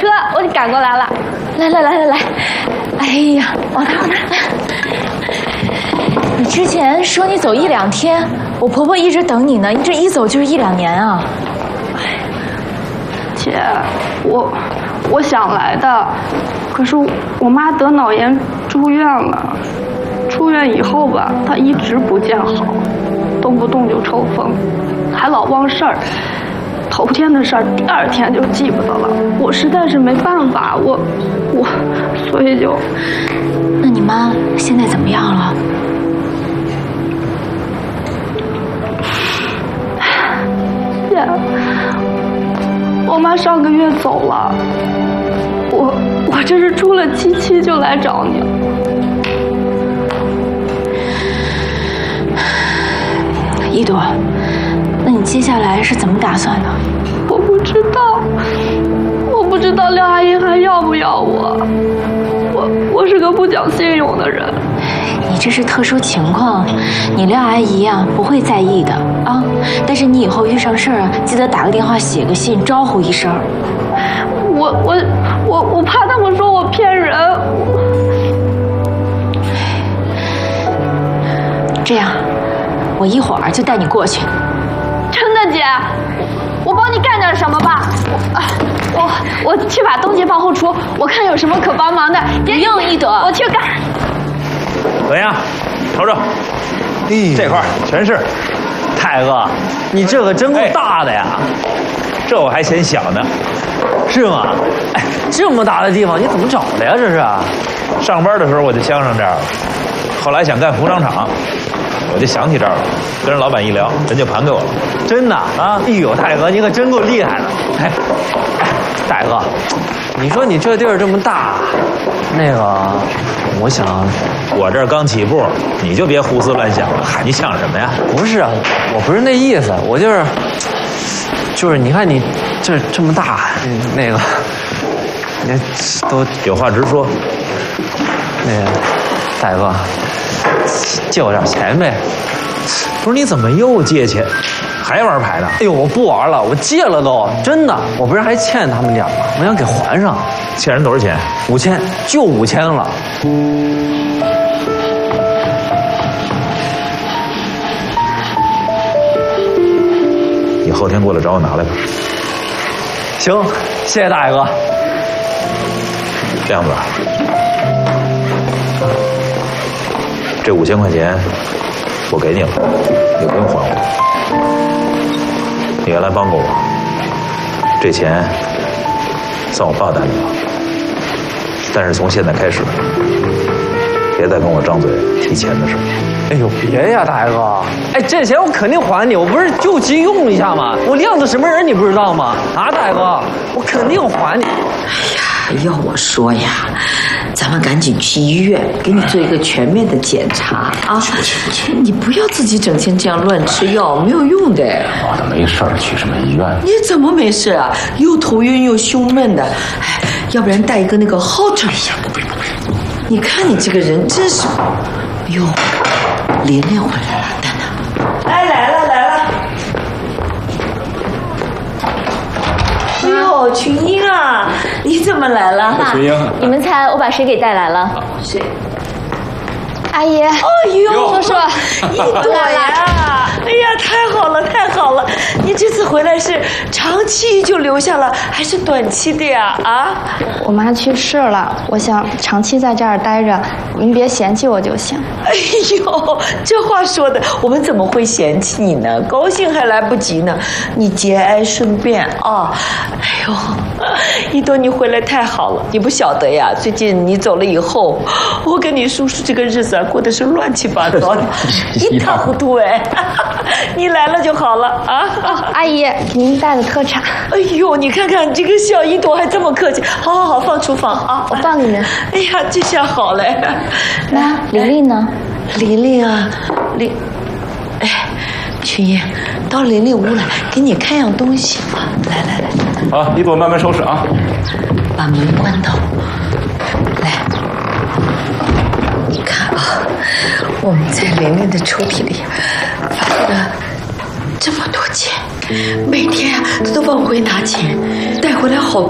车，我就赶过来了。来，哎呀，往哪？你之前说你走1、2天，我婆婆一直等你呢，你这一走就是1、2年啊。 姐，我想来的，可是我妈得脑炎住院了。出院以后吧，她一直不见好，动不动就抽风，还老忘事儿。头天的事儿，第2天就记不得了。我实在是没办法，所以就…… 那你妈现在怎么样了？ 姐，我妈上个月走了，我这是出了7期就来找你了。 一朵，那你接下来是怎么打算的？ 我不知道廖阿姨还要不要我。我是个不讲信用的人。 你这是特殊情况，你廖阿姨啊不会在意的啊。但是你以后遇上事儿啊，记得打个电话、写个信招呼一声。 我怕他们说我骗人。 这样，我一会儿就带你过去。 真的，姐，我帮你干点什么吧。我去把东西放后厨，我看有什么可帮忙的。 不用，一朵， 我去干。 怎样，瞅瞅，这块全是。 泰哥，你这个真够大的呀！ 这我还嫌小呢。 是吗？哎，这么大的地方你怎么找的呀？这是？ 上班的时候我就相上这儿了，后来想干服装厂，我就想起这儿了，跟人老板一聊，人就盘给我了。 真的啊？哎呦，泰哥，你可真够厉害的！哎，大哥，你说你这地儿这么大，那个，我想， 我这儿刚起步，你就别胡思乱想了。你想什么呀？ 不是啊，我不是那意思，我就是你看你这么大，那个，你都有话直说。 那个，大哥，借我点钱呗。 不是你怎么又借钱，还玩牌呢？ 哎呦，我不玩了，我戒了都，真的，我不是还欠他们点吗？我想给还上。 欠人多少钱 ？5000，就5000了。 你后天过来找我拿来吧。 行，谢谢大哥。 这样子，这5000块钱我给你了，你不用还我。你原来帮过我，这钱算我报答你了。但是从现在开始，别再跟我张嘴提钱的事。 哎呦，别呀，大哥！哎，这钱我肯定还你，我不是救急用一下吗？我亮子什么人你不知道吗？啊，大哥，我肯定还你。 哎呀，要我说呀，咱们赶紧去医院给你做一个全面的检查啊！去，你不要自己整天这样乱吃药，没有用的。 我的没事儿，去什么医院？ 你怎么没事啊？又头晕又胸闷的，哎，要不然带一个那个Holter。不用。你看你这个人真是，哎呦，琳琳回来了，蛋蛋。哎，来了。哎呦，群英啊，你怎么来了？ 群英， 你们猜我把谁给带来了？ 谁？ 阿姨。 哎呦， 叔叔， 一朵呀！哎呀，太好了！你这次回来是长期就留下了，还是短期的呀？啊？ 我妈去世了，我想长期在这儿待着，您别嫌弃我就行。 哎呦，这话说的，我们怎么会嫌弃你呢？高兴还来不及呢，你节哀顺变啊！哎呦，一朵你回来太好了，你不晓得呀，最近你走了以后，我跟你叔叔这个日子啊，过得是乱七八糟的，一塌糊涂哎。你来了就好了啊！ 阿姨，给您带的特产。 哎呦，你看看这个小一朵还这么客气，好，放厨房啊， 我放里面。 哎呀，这下好嘞。 那琳琳呢？ 琳琳啊，哎，群英，到琳琳屋来，给你看样东西啊！来， 啊，一朵慢慢收拾啊， 把门关到。来，你看啊，我们在琳琳的抽屉里发现了这么多钱，每天啊她都往回拿钱，带回来好